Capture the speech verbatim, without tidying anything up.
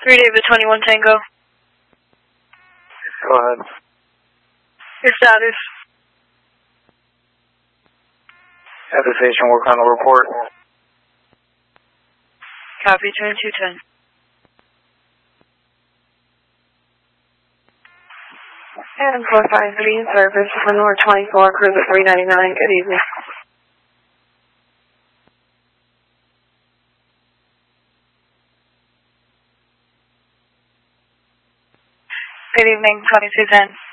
three David twenty-one Tango. Go ahead. Your status. At the station, work on the report. Copy, twenty-two ten. And four five three, service for North twenty-four, cruise at three ninety-nine. Good evening. Good evening, twenty-two ten.